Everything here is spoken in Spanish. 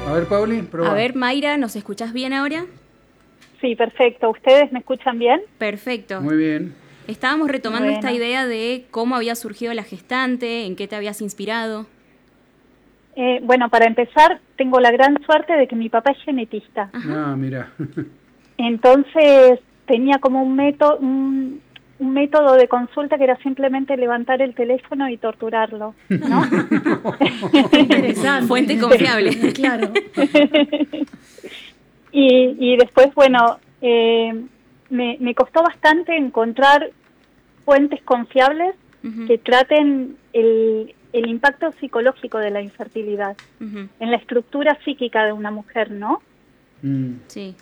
A ver, Pauli, probá. A ver, Mayra, ¿nos escuchás bien ahora? Sí, perfecto. ¿Ustedes me escuchan bien? Perfecto. Muy bien. Estábamos retomando Bueno. esta idea de cómo había surgido la gestante, en qué te habías inspirado. Bueno, para empezar, tengo la gran suerte de que mi papá es genetista. Ah, mira. Entonces, tenía como un método de consulta que era simplemente levantar el teléfono y torturarlo, ¿no? Interesante. Fuente confiable. Claro. Y después, bueno, me costó bastante encontrar fuentes confiables que traten el impacto psicológico de la infertilidad en la estructura psíquica de una mujer, ¿no? Sí.